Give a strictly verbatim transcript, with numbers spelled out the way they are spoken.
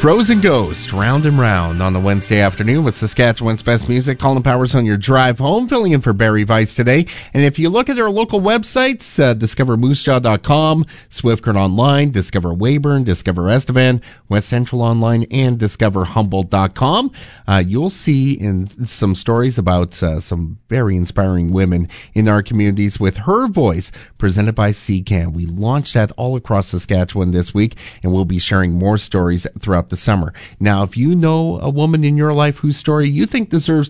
Frozen Ghost, round and round on the Wednesday afternoon with Saskatchewan's best music. Colin Powers on your drive home, filling in for Barry Weiss today. And if you look at our local websites, uh, discover moose jaw dot com, Swiftcurrent Online, Discover Weyburn, Discover Estevan, West Central Online, and discover humboldt dot com, uh, you'll see in some stories about uh, some very inspiring women in our communities with Her Voice, presented by C C A N. We launched that all across Saskatchewan this week, and we'll be sharing more stories throughout the summer. Now, if you know a woman in your life whose story you think deserves